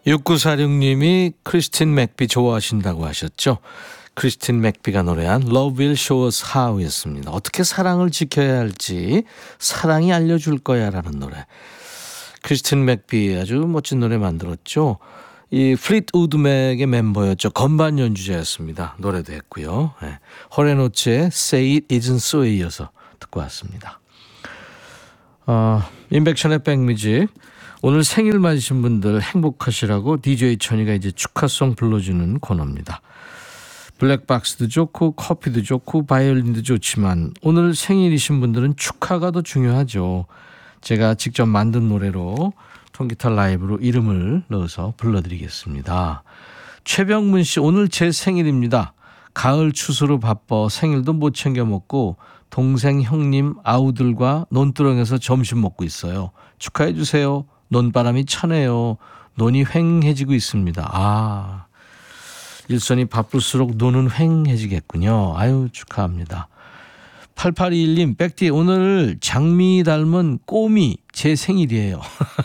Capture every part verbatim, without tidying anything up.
육구사육님이 크리스틴 맥비 좋아하신다고 하셨죠. 크리스틴 맥비가 노래한 Love Will Show Us How였습니다. 어떻게 사랑을 지켜야 할지 사랑이 알려줄 거야 라는 노래. 크리스틴 맥비 아주 멋진 노래 만들었죠. 이 플리트우드 맥의 멤버였죠. 건반 연주자였습니다. 노래도 했고요. 네. 허레노츠의 Say It Isn't So에 이어서 듣고 왔습니다. 어, 인백션의 백뮤직. 오늘 생일 맞으신 분들 행복하시라고 디제이 천이가 이제 축하송 불러주는 코너입니다. 블랙박스도 좋고 커피도 좋고 바이올린도 좋지만 오늘 생일이신 분들은 축하가 더 중요하죠. 제가 직접 만든 노래로 통기타 라이브로 이름을 넣어서 불러드리겠습니다. 최병문 씨, 오늘 제 생일입니다. 가을 추수로 바빠 생일도 못 챙겨 먹고 동생 형님 아우들과 논두렁에서 점심 먹고 있어요. 축하해 주세요. 논바람이 차네요. 논이 휑해지고 있습니다. 아, 일손이 바쁠수록 논은 휑해지겠군요. 아유, 축하합니다. 팔팔이일님, 백디 오늘 장미 닮은 꼬미 제 생일이에요.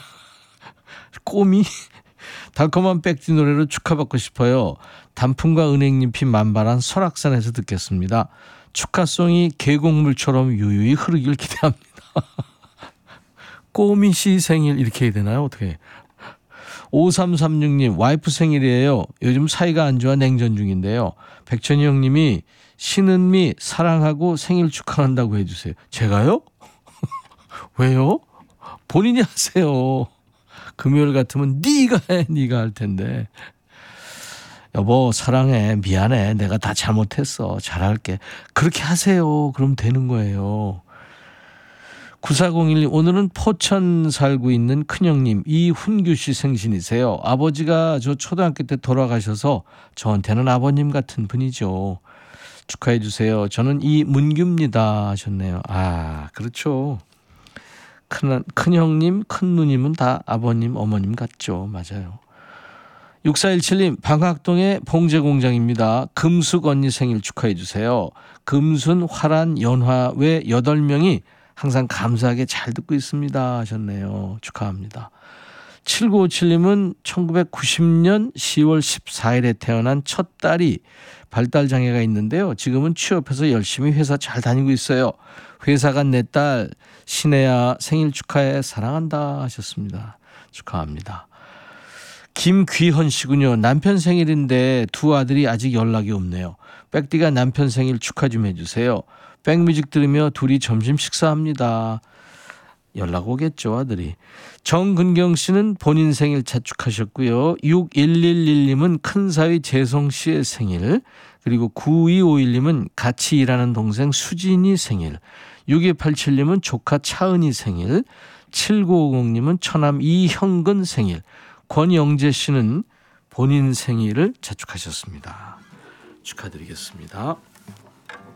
꼬미? 달콤한 백디 노래로 축하받고 싶어요. 단풍과 은행잎이 만발한 설악산에서 듣겠습니다. 축하송이 계곡물처럼 유유히 흐르길 기대합니다. 꼬미 씨 생일 이렇게 해야 되나요? 어떻게? 오삼삼육님, 와이프 생일이에요. 요즘 사이가 안 좋아 냉전 중인데요. 백천이 형님이 신은미 사랑하고 생일 축하한다고 해주세요. 제가요? 왜요? 본인이 하세요. 금요일 같으면 네가 해, 네가 할 텐데. 여보 사랑해, 미안해, 내가 다 잘못했어, 잘할게. 그렇게 하세요. 그럼 되는 거예요. 구사공일 오늘은 포천 살고 있는 큰형님 이훈규 씨 생신이세요. 아버지가 저 초등학교 때 돌아가셔서 저한테는 아버님 같은 분이죠. 축하해 주세요. 저는 이문규입니다 하셨네요. 아, 그렇죠. 큰, 큰형님, 큰누님은 다 아버님, 어머님 같죠. 맞아요. 육사일칠님, 방학동의 봉제공장입니다. 금숙 언니 생일 축하해 주세요. 금순, 화란, 연화 외 여덟 명이 항상 감사하게 잘 듣고 있습니다 하셨네요. 축하합니다. 칠구오칠님은 천구백구십년 시월 십사일에 태어난 첫 딸이 발달장애가 있는데요. 지금은 취업해서 열심히 회사 잘 다니고 있어요. 회사 간 내 딸 신혜야 생일 축하해, 사랑한다 하셨습니다. 축하합니다. 김귀헌 씨군요. 남편 생일인데 두 아들이 아직 연락이 없네요. 백디가 남편 생일 축하 좀 해주세요. 백뮤직 들으며 둘이 점심 식사합니다. 연락 오겠죠, 아들이. 정근경 씨는 본인 생일 자축하셨고요. 육일일일님은 큰사위 재성 씨의 생일, 그리고 구이오일님은 같이 일하는 동생 수진이 생일, 육이팔칠님은 조카 차은이 생일, 칠구오공님은 처남 이형근 생일, 권영재 씨는 본인 생일을 자축하셨습니다. 축하드리겠습니다.